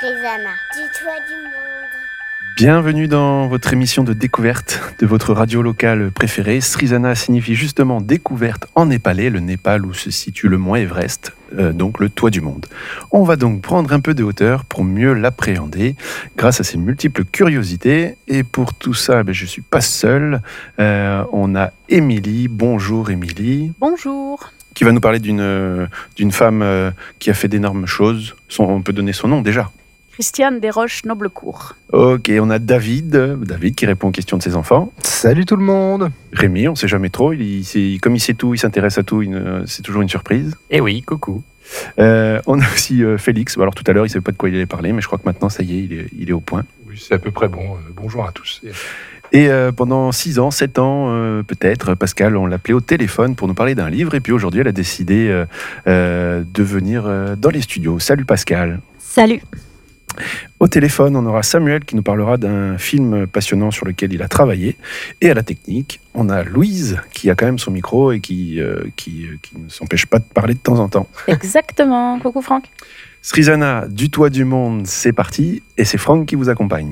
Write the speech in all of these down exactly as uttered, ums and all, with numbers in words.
Srizana, du toit du monde. Bienvenue dans votre émission de découverte de votre radio locale préférée. Srizana signifie justement découverte en népalais, le Népal où se situe le mont Everest, euh, donc le toit du monde. On va donc prendre un peu de hauteur pour mieux l'appréhender grâce à ses multiples curiosités. Et pour tout ça, ben, je ne suis pas seul. Euh, on a Émilie. Bonjour Émilie. Bonjour. Qui va nous parler d'une, euh, d'une femme euh, qui a fait d'énormes choses. Son, on peut donner son nom déjà. Christiane Desroches-Noblecourt. Ok, on a David, David qui répond aux questions de ses enfants. Salut tout le monde. Rémi, on ne sait jamais trop, il, il, comme il sait tout, il s'intéresse à tout, il, c'est toujours une surprise. Eh oui, coucou. Euh, on a aussi euh, Félix, alors tout à l'heure il ne savait pas de quoi il allait parler, mais je crois que maintenant ça y est, il est, il est au point. Oui, c'est à peu près bon. Euh, bonjour à tous. Et euh, pendant six ans, sept ans euh, peut-être, Pascal, on l'appelait au téléphone pour nous parler d'un livre, et puis aujourd'hui elle a décidé euh, euh, de venir euh, dans les studios. Salut Pascal. Salut. Au téléphone, on aura Samuel qui nous parlera d'un film passionnant sur lequel il a travaillé. Et à la technique, on a Louise qui a quand même son micro et qui, euh, qui, qui ne s'empêche pas de parler de temps en temps. Exactement. Coucou Franck. Srizana, du toit du monde, c'est parti. Et c'est Franck qui vous accompagne.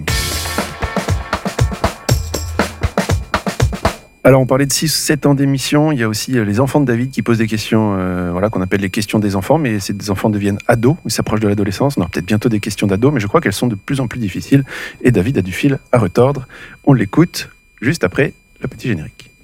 Alors, on parlait de six sept ans d'émission. Il y a aussi les enfants de David qui posent des questions, euh, voilà, qu'on appelle les questions des enfants, mais ces enfants deviennent ados, ils s'approchent de l'adolescence. On aura peut-être bientôt des questions d'ados, mais je crois qu'elles sont de plus en plus difficiles. Et David a du fil à retordre. On l'écoute juste après le petit générique.